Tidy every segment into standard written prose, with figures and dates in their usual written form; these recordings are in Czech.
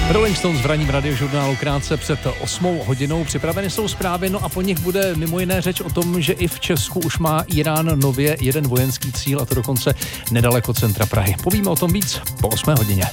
Rolling Stones v ranním radiožurnálu krátce před 8 hodinou. Připraveny jsou zprávy, no a po nich bude mimo jiné řeč o tom, že i v Česku už má Irán nově jeden vojenský cíl, a to dokonce nedaleko centra Prahy. Povíme o tom víc po 8 hodině.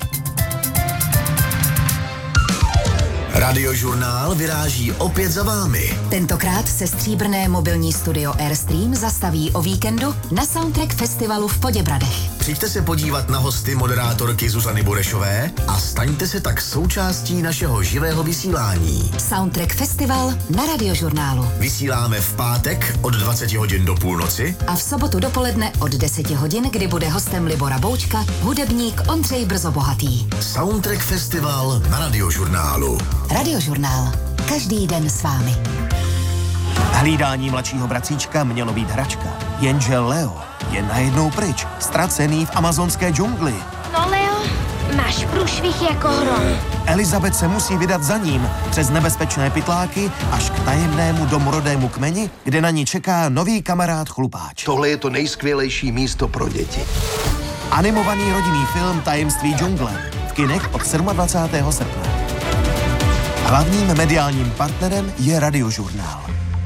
Radiožurnál vyráží opět za vámi. Tentokrát se stříbrné mobilní studio Airstream zastaví o víkendu na Soundtrack festivalu v Poděbradech. Přijďte se podívat na hosty moderátorky Zuzany Burešové a staňte se tak součástí našeho živého vysílání. Soundtrack festival na Radiožurnálu. Vysíláme v pátek od 20 hodin do půlnoci a v sobotu dopoledne od 10 hodin, kdy bude hostem Libora Boučka, hudebník Ondřej Brzobohatý. Soundtrack festival na Radiožurnálu. Radiožurnál. Každý den s vámi. Hlídání mladšího bratříčka mělo být hračka, jenže Leo je najednou pryč, ztracený v amazonské džungli. No Leo, máš průšvih jako hrom. Elizabeth se musí vydat za ním přes nebezpečné pytláky až k tajemnému domorodému kmeni, kde na ní čeká nový kamarád chlupáč. Tohle je to nejskvělejší místo pro děti. Animovaný rodinný film Tajemství džungle v kinech od 27. srpna. Hlavním mediálním partnerem je Radiožurnál.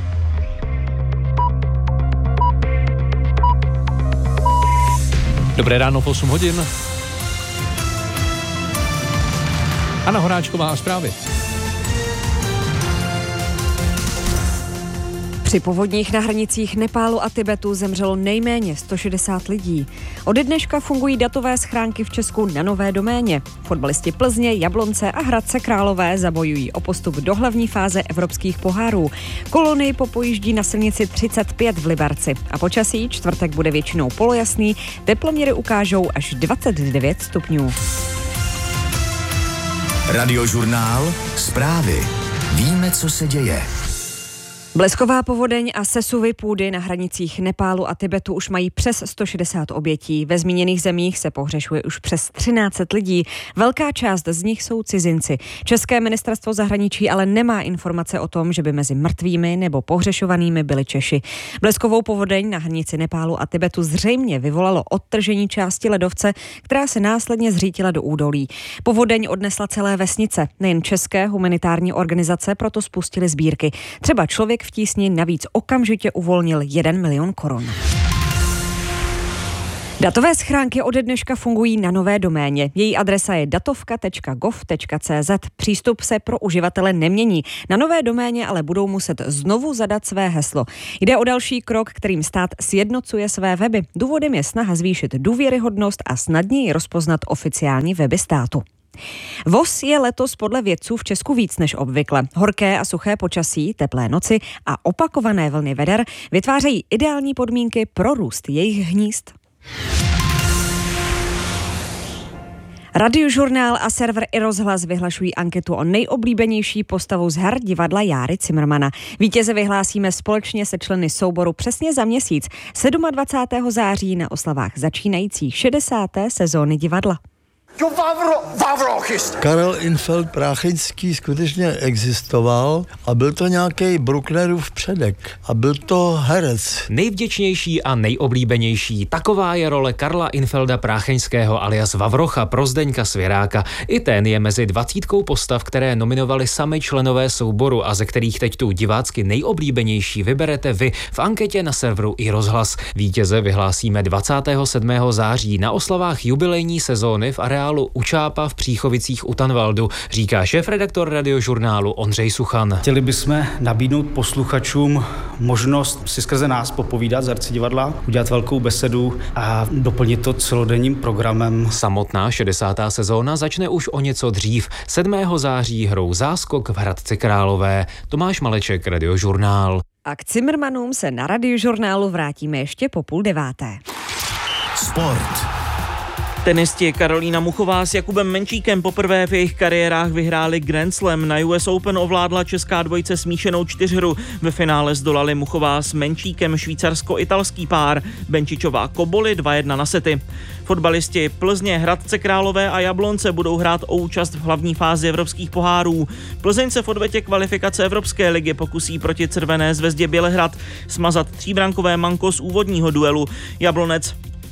Dobré ráno, 8 hodin. Anna Horáčková a zprávy. Při povodních na hranicích Nepálu a Tibetu zemřelo nejméně 160 lidí. Ode dneška fungují datové schránky v Česku na nové doméně. Fotbalisti Plzně, Jablonce a Hradce Králové zabojují o postup do hlavní fáze evropských pohárů. Kolony popojíždí na silnici 35 v Liberci a počasí čtvrtek bude většinou polojasný, teploměry ukážou až 29 stupňů. Radiožurnál, zprávy. Víme, co se děje. Blesková povodeň a sesuvy půdy na hranicích Nepálu a Tibetu už mají přes 160 obětí. Ve zmíněných zemích se pohřešuje už přes 1300 lidí. Velká část z nich jsou cizinci. České ministerstvo zahraničí ale nemá informace o tom, že by mezi mrtvými nebo pohřešovanými byli Češi. Bleskovou povodeň na hranici Nepálu a Tibetu zřejmě vyvolalo odtržení části ledovce, která se následně zřítila do údolí. Povodeň odnesla celé vesnice. Nejen české humanitární organizace proto spustily sbírky. Třeba Člověk v tísni navíc okamžitě uvolnil 1 milion korun. Datové schránky ode dneška fungují na nové doméně. Její adresa je datovka.gov.cz. Přístup se pro uživatele nemění. Na nové doméně ale budou muset znovu zadat své heslo. Jde o další krok, kterým stát sjednocuje své weby. Důvodem je snaha zvýšit důvěryhodnost a snadněji rozpoznat oficiální weby státu. Voz je letos podle vědců v Česku víc než obvykle. Horké a suché počasí, teplé noci a opakované vlny veder vytvářejí ideální podmínky pro růst jejich hnízd. Radiožurnál a server iRozhlas vyhlašují anketu o nejoblíbenější postavu z her divadla Járy Cimrmana. Vítěze vyhlásíme společně se členy souboru přesně za měsíc, 27. září na oslavách začínající 60. sezóny divadla. Karel Infeld Prácheňský skutečně existoval a byl to nějaký Brucknerův předek a byl to herec. Nejvděčnější a nejoblíbenější, taková je role Karla Infelda Prácheňského alias Vavrocha pro Zdeňka Svěráka. I ten je mezi 20 postav, které nominovali sami členové souboru a ze kterých teď tu divácky nejoblíbenější vyberete vy v anketě na serveru iRozhlas. Vítěze vyhlásíme 27. září na oslavách jubilejní sezóny v areálu Učápa v Příchovicích u Tanvaldu, říká šéfredaktor Radiožurnálu Ondřej Suchan. Chtěli bychom nabídnout posluchačům možnost si skrze nás popovídat z herci divadla, udělat velkou besedu a doplnit to celodenním programem. Samotná 60. sezóna začne už o něco dřív. 7. září hrou Záskok v Hradci Králové. Tomáš Maleček, Radiožurnál. A k Cimrmanům se na Radiožurnálu vrátíme ještě po 8:30. Sport. Tenisti Karolína Muchová s Jakubem Menčíkem poprvé v jejich kariérách vyhráli Grand Slam. Na US Open ovládla česká dvojice smíšenou čtyřhru. Ve finále zdolali Muchová s Menčíkem švýcarsko-italský pár. Benčičová Koboli 2-1 na sety. Fotbalisti Plzně, Hradce Králové a Jablonce budou hrát o účast v hlavní fázi evropských pohárů. Plzeň se v odvetě kvalifikace Evropské ligy pokusí proti Červené Zvezdě Bělehrad smazat tříbrankové manko z úvodního duelu. Jablonec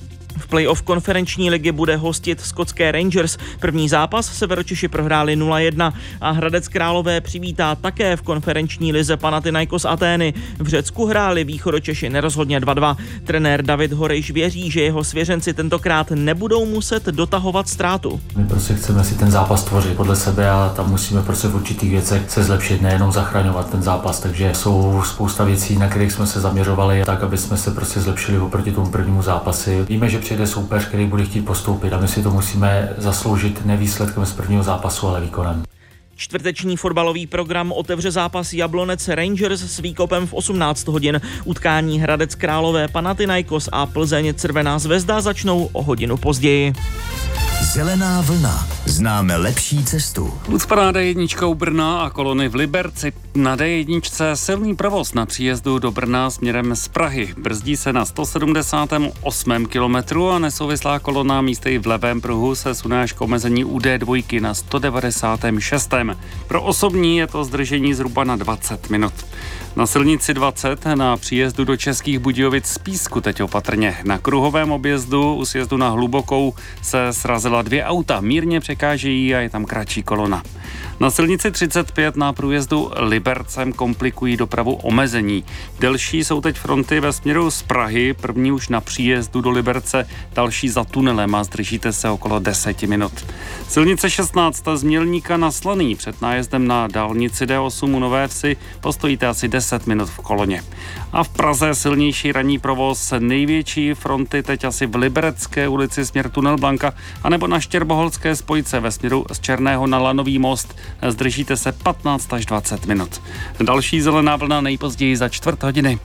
V playoff konferenční ligy bude hostit skotské Rangers. První zápas Severočeši prohráli 0-1 a Hradec Králové přivítá také v konferenční lize Panathinaikos Atény. V Řecku hráli Východočeši nerozhodně 2-2. Trenér David Horejš věří, že jeho svěřenci tentokrát nebudou muset dotahovat ztrátu. My prostě chceme si ten zápas tvořit podle sebe a tam musíme prostě v určitých věcech se zlepšit, nejenom zachraňovat ten zápas. Takže jsou spousta věcí, na kterých jsme se zaměřovali, tak aby jsme se prostě zlepšili oproti tomu prvnímu zápasi. Víme, že přijde soupeř, který bude chtít postoupit a my si to musíme zasloužit ne výsledkem z prvního zápasu, ale výkonem. Čtvrteční fotbalový program otevře zápas Jablonec Rangers s výkopem v 18 hodin. Utkání Hradec Králové Panathinaikos a Plzeň Crvená Zvezda začnou o hodinu později. Zelená vlna. Známe lepší cestu. Ucpaná D1 Brna a kolony v Liberci. Na D1 silný provoz na příjezdu do Brna směrem z Prahy. Brzdí se na 178. kilometru a nesouvislá kolona místy v levém pruhu se sune až k omezení u D2 na 196. Pro osobní je to zdržení zhruba na 20 minut. Na silnici 20 na příjezdu do Českých Budějovic z Písku teď opatrně. Na kruhovém objezdu u sjezdu na Hlubokou se srazila 2 auta, mírně překážejí a je tam kratší kolona. Na silnici 35 na průjezdu Libercem komplikují dopravu omezení. Delší jsou teď fronty ve směru z Prahy, první už na příjezdu do Liberce, další za tunelem a zdržíte se okolo 10 minut. Silnice 16 z Mělníka na Slaný před nájezdem na dálnici D8 u Nové Vsi postojíte asi 10 minut v koloně. A v Praze silnější ranní provoz, největší fronty teď asi v Liberecké ulici směr Tunel Blanka anebo na Štěrboholské spojce ve směru z Černého na Lanový most. Zdržíte se 15 až 20 minut. Další zelená vlna nejpozději za 4 hodiny.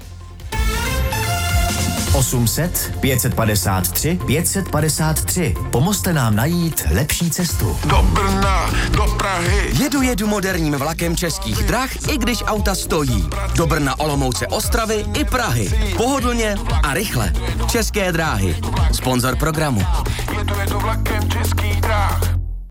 800 553 553. Pomozte nám najít lepší cestu. Do Brna, do Prahy. Jedu moderním vlakem Českých drah, i když auta stojí. Do Brna, Olomouce, Ostravy i Prahy. Pohodlně a rychle. České dráhy. Sponzor programu. Jedu vlakem Českých drah.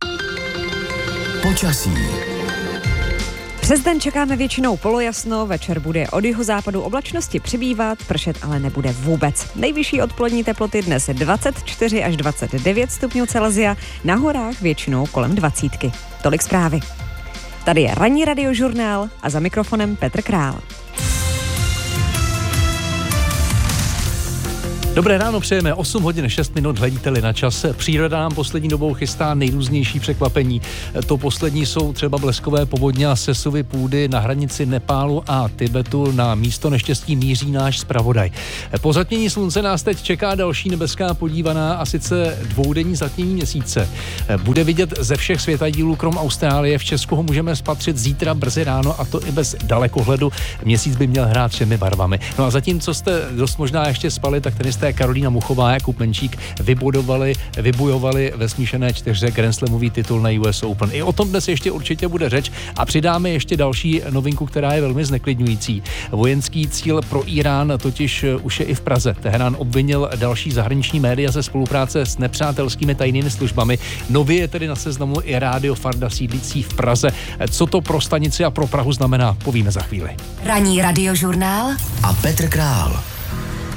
Počasí. Přes den čekáme většinou polojasno, večer bude od jihozápadu oblačnosti přibývat, pršet ale nebude vůbec. Nejvyšší odpolední teploty dnes 24 až 29 stupňů Celsia, na horách většinou kolem 20. Tolik zprávy. Tady je ranní radiožurnál a za mikrofonem Petr Král. Dobré ráno přejeme, 8 hodin 6 minut, hledíte-li na čas. Příroda nám poslední dobou chystá nejrůznější překvapení. To poslední jsou třeba bleskové povodně a sesuvy půdy na hranici Nepálu a Tibetu. Na místo neštěstí míří náš zpravodaj. Po zatmění slunce nás teď čeká další nebeská podívaná a sice dvoudenní zatmění měsíce. Bude vidět ze všech světadílů krom Austrálie. V Česku ho můžeme spatřit zítra brzy ráno a to i bez dalekohledu. Měsíc by měl hrát 3 barvami. No a zatímco jste dost možná ještě spali, tak tenisté Karolína Muchová a Jakub Menčík vybojovali ve smíšené 4 Grand Slamový titul na US Open. I o tom dnes ještě určitě bude řeč a přidáme ještě další novinku, která je velmi zneklidňující. Vojenský cíl pro Irán totiž už je i v Praze. Teherán obvinil další zahraniční média ze spolupráce s nepřátelskými tajnými službami. Nově je tedy na seznamu i Rádio Farda sídlící v Praze. Co to pro stanici a pro Prahu znamená, povíme za chvíli. Ranní radiožurnál a Petr Král.